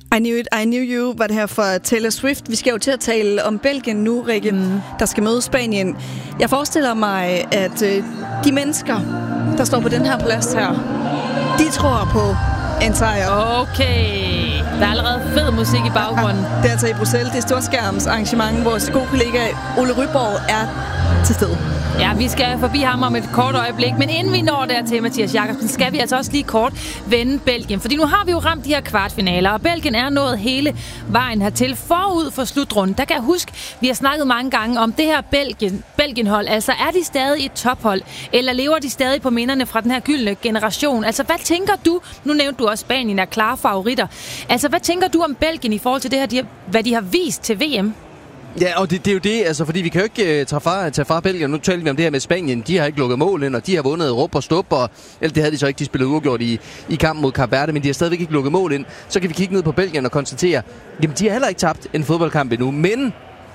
I Knew You var det her fra Taylor Swift. Vi skal jo til at tale om Belgien nu, Rikke, der skal møde Spanien. Jeg forestiller mig, at de mennesker, der står på den her plads her, de tror på en sejr. Okay. Der er allerede fed musik i baggrunden. Det er altså i Bruxelles. Det er storskærms arrangement, hvor gode kollega Ole Ryborg er til stede. Ja, vi skal forbi ham om et kort øjeblik, men inden vi når dertil, Mathias Jakobsen, skal vi altså også lige kort vende Belgien. Fordi nu har vi jo ramt de her kvartfinaler, og Belgien er nået hele vejen hertil forud for slutrunden. Der kan jeg huske, vi har snakket mange gange om det her Belgien-hold. Altså, er de stadig et tophold, eller lever de stadig på minderne fra den her gyldne generation? Altså, hvad tænker du? Nu nævnte du også, Spanien er klare favoritter. Altså, hvad tænker du om Belgien i forhold til det her, hvad de har vist til VM? Ja, og det er jo det, altså, fordi vi kan jo ikke tage fra Belgien. Nu talte vi om det her med Spanien. De har ikke lukket mål ind, og de har vundet rup og stup, og eller det havde de så ikke, de spillede uafgjort i kampen mod Cape Verde, men de har stadigvæk ikke lukket mål ind. Så kan vi kigge ned på Belgien og konstatere, jamen de har heller ikke tabt en fodboldkamp endnu, men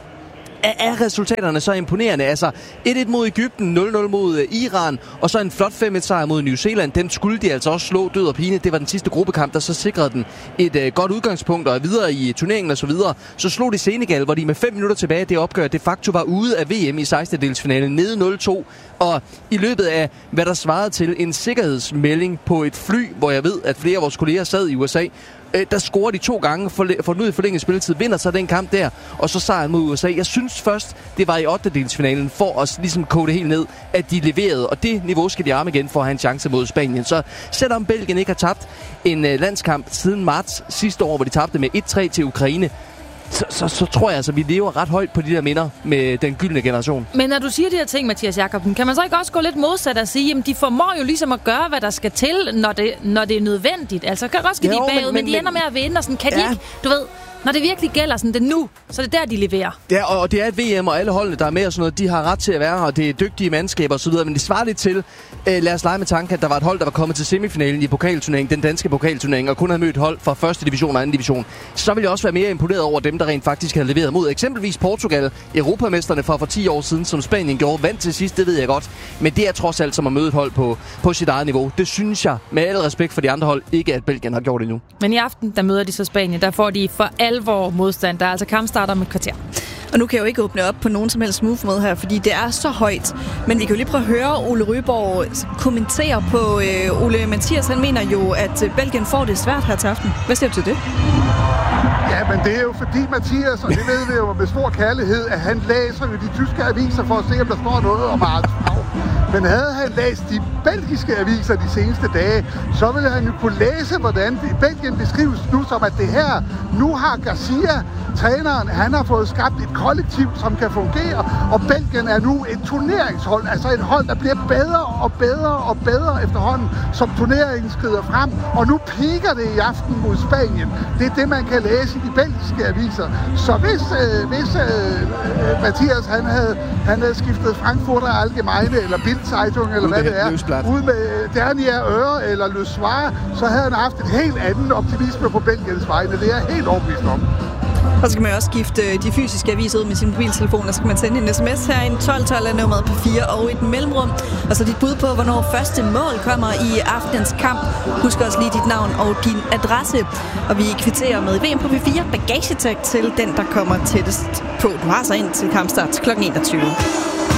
er resultaterne så imponerende? Altså 1-1 mod Egypten, 0-0 mod Iran, og så en flot 5-1 sejr mod New Zealand. Den skulle de altså også slå død og pine. Det var den sidste gruppekamp, der så sikrede den et godt udgangspunkt og videre i turneringen og så videre. Så slog de Senegal, hvor de med 5 minutter tilbage det opgør de facto var ude af VM i 16-delsfinalen, nede 0-2. Og i løbet af, hvad der svarede til en sikkerhedsmelding på et fly, hvor jeg ved, at flere af vores kolleger sad i USA, der scorer de 2 gange, får den ud i forlænget spilletid, vinder så den kamp der, og så sejren mod USA. Jeg synes først, det var i 8-delsfinalen, for at ligesom koge det helt ned, at de leverede, og det niveau skal de arme igen for at have en chance mod Spanien. Så selvom Belgien ikke har tabt en landskamp siden marts sidste år, hvor de tabte med 1-3 til Ukraine, så tror jeg altså, at vi lever ret højt på de der minder med den gyldne generation. Men når du siger de her ting, Mathias Jakobsen, kan man så ikke også gå lidt modsat og sige, at de formår jo ligesom at gøre, hvad der skal til, når det er nødvendigt? Altså, kan godt ske de bagud, men de ender med at vinde, og sådan kan de ikke, du ved, når det virkelig gælder sådan det nu, så det er der, de leverer. Ja, og det er et VM, og alle holdene, der er med og sådan noget, de har ret til at være her, og det er dygtige mandskaber og så videre, men det svarer lidt til, lad os lege med tanken, at der var et hold, der var kommet til semifinalen i pokalturneringen, den danske pokalturnering, og kun havde mødt hold fra 1. division og 2. division. Så ville jeg også være mere imponeret over dem, der rent faktisk havde leveret mod eksempelvis Portugal, europamesterne fra for 10 år siden, som Spanien gjorde, vandt til sidst, det ved jeg godt, men det er trods alt som at møde et hold på sit eget niveau. Det synes jeg, med al respekt for de andre hold, ikke at Belgien har gjort endnu. Men i aften, der møder de så Spanien, der får de for alvor modstand. Der er altså kampstarter med et kvarter. Og nu kan jeg jo ikke åbne op på nogen som helst move med her, fordi det er så højt. Men vi kan jo lige prøve at høre Ole Ryborg kommentere på Ole Mathias. Han mener jo, at Belgien får det svært her til aften. Hvad siger du til det? Ja, men det er jo fordi Mathias, og det ved vi jo med stor kærlighed, at han læser jo de tyske aviser for at se, om der står noget om Arns Frau. Men havde han læst de belgiske aviser de seneste dage, så ville han jo kunne læse, hvordan Belgien beskrives nu som, at det her, nu har Garcia, træneren, han har fået skabt et kollektiv, som kan fungere, og Belgien er nu et turneringshold, altså et hold, der bliver bedre og bedre og bedre efterhånden, som turneringen skrider frem, og nu piker det i aften mod Spanien. Det er det, man kan læse i de belgiske aviser. Så hvis Mathias, han havde skiftet Frankfurter Allgemeine, eller Bild-Zeitung, eller hvad det er, ude med Dernier Øre eller Le Soir, så havde han haft et helt andet optimisme på Belgiens vegne. Det er jeg helt overbevist om. Og så kan man også skifte de fysiske aviser ud med sin mobiltelefon, og så kan man sende en sms her, en 1212 er nummeret på 4 og et mellemrum. Og så dit bud på, hvornår første mål kommer i aftenens kamp. Husk også lige dit navn og din adresse. Og vi kvitterer med VM på P4 bagagetag til den, der kommer tættest på. Du har så ind til kampstart kl. 21.